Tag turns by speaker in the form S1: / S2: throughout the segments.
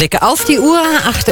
S1: Blick auf die Uhr,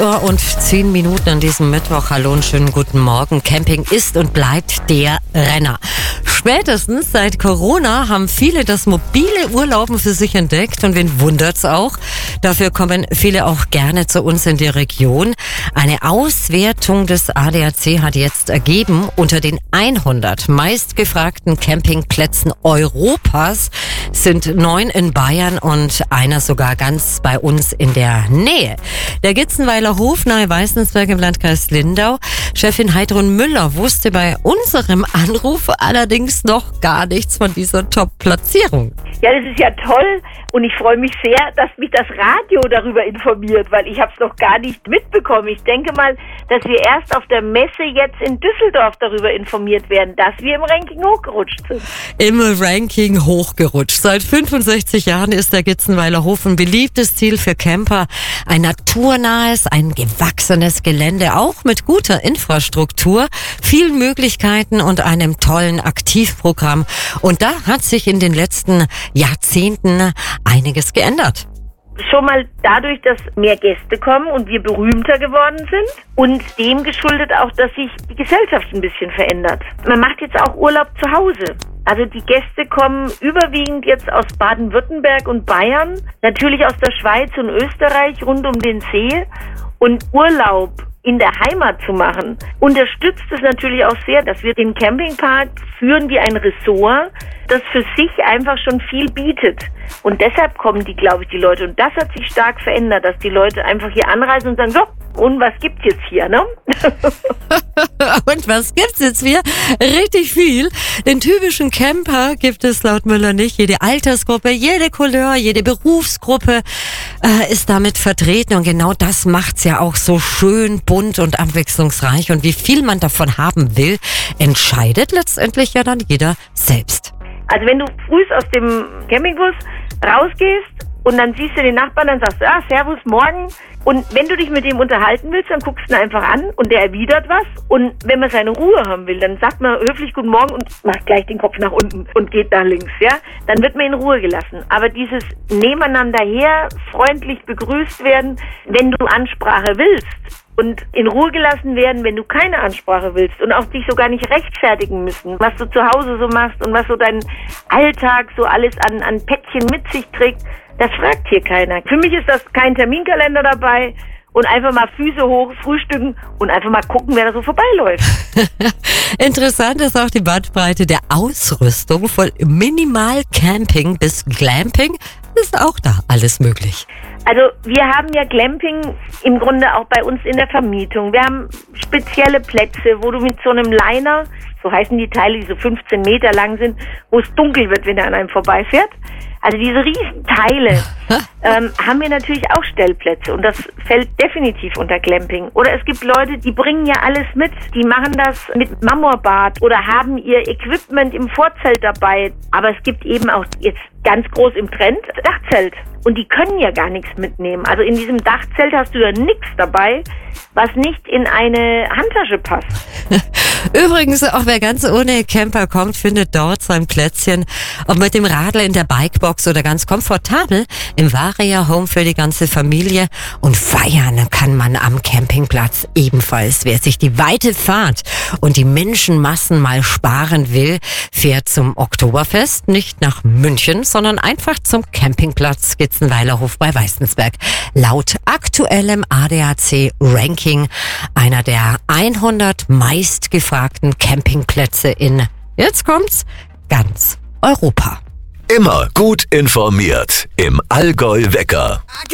S1: 8:10 an diesem Mittwoch. Hallo und schönen guten Morgen. Camping ist und bleibt der Renner. Spätestens seit Corona haben viele das mobile Urlauben für sich entdeckt und wen wundert's auch? Dafür kommen viele auch gerne zu uns in die Region. Eine Auswertung des ADAC hat jetzt ergeben, unter den 100 meistgefragten Campingplätzen Europas sind 9 in Bayern und einer sogar ganz bei uns in der Nähe. Der Gitzenweiler Hof nahe Weißensberg im Landkreis Lindau. Chefin Heidrun Müller wusste bei unserem Anruf allerdings noch gar nichts von dieser Top-Platzierung.
S2: Ja, das ist ja toll und ich freue mich sehr, dass mich das Radio darüber informiert, weil ich habe es noch gar nicht mitbekommen. Ich denke mal, dass wir erst auf der Messe jetzt in Düsseldorf darüber informiert werden, dass wir im Ranking hochgerutscht sind.
S1: Im Ranking hochgerutscht. Seit 65 Jahren ist der Gitzenweiler Hof ein beliebtes Ziel für Camper. Ein naturnahes, ein gewachsenes Gelände, auch mit guter Infrastruktur, vielen Möglichkeiten und einem tollen Aktivprogramm. Und da hat sich in den letzten Jahrzehnten einiges geändert.
S2: Schon mal dadurch, dass mehr Gäste kommen und wir berühmter geworden sind und dem geschuldet auch, dass sich die Gesellschaft ein bisschen verändert. Man macht jetzt auch Urlaub zu Hause. Also die Gäste kommen überwiegend jetzt aus Baden-Württemberg und Bayern, natürlich aus der Schweiz und Österreich rund um den See. Und Urlaub in der Heimat zu machen, unterstützt es natürlich auch sehr, dass wir den Campingpark führen wie ein Ressort, das für sich einfach schon viel bietet. Und deshalb kommen die Leute. Und das hat sich stark verändert, dass die Leute einfach hier anreisen und sagen, so, und was gibt's jetzt hier, ne?
S1: Und was gibt's jetzt hier? Richtig viel. Den typischen Camper gibt es laut Müller nicht. Jede Altersgruppe, jede Couleur, jede Berufsgruppe ist damit vertreten. Und genau das macht's ja auch so schön bunt und abwechslungsreich. Und wie viel man davon haben will, entscheidet letztendlich ja dann jeder selbst.
S2: Also wenn du früh aus dem Campingbus rausgehst und dann siehst du den Nachbarn, dann sagst du, servus, morgen. Und wenn du dich mit dem unterhalten willst, dann guckst du ihn einfach an und der erwidert was. Und wenn man seine Ruhe haben will, dann sagt man höflich Guten Morgen und macht gleich den Kopf nach unten und geht nach links, ja. Dann wird man in Ruhe gelassen. Aber dieses Nebeneinander her, freundlich begrüßt werden, wenn du Ansprache willst und in Ruhe gelassen werden, wenn du keine Ansprache willst und auch dich so gar nicht rechtfertigen müssen, was du zu Hause so machst und was so dein Alltag so alles an Päckchen mit sich trägt, das fragt hier keiner. Für mich ist das kein Terminkalender dabei und einfach mal Füße hoch, frühstücken und einfach mal gucken, wer da so vorbeiläuft.
S1: Interessant ist auch die Bandbreite der Ausrüstung von Minimal-Camping bis Glamping. Ist auch da alles möglich.
S2: Also wir haben ja Glamping im Grunde auch bei uns in der Vermietung. Wir haben spezielle Plätze, wo du mit so einem Liner, so heißen die Teile, die so 15 Meter lang sind, wo es dunkel wird, wenn er an einem vorbeifährt. Also diese riesen Teile haben wir natürlich auch Stellplätze und das fällt definitiv unter Glamping. Oder es gibt Leute, die bringen ja alles mit, die machen das mit Marmorbad oder haben ihr Equipment im Vorzelt dabei. Aber es gibt eben auch jetzt ganz groß im Trend Dachzelt und die können ja gar nichts mitnehmen. Also in diesem Dachzelt hast du ja nichts dabei, was nicht in eine Handtasche passt.
S1: Übrigens, auch wer ganz ohne Camper kommt, findet dort sein Plätzchen. Ob mit dem Radl in der Bikebox oder ganz komfortabel im Varia Home für die ganze Familie. Und feiern kann man am Campingplatz ebenfalls. Wer sich die weite Fahrt und die Menschenmassen mal sparen will, fährt zum Oktoberfest nicht nach München, sondern einfach zum Campingplatz Gitzenweiler Hof bei Weißensberg. Laut aktuellem ADAC-Ranking einer der 100 meistgefragten Campingplätze in, jetzt kommt's, ganz Europa.
S3: Immer gut informiert im Allgäu Wecker.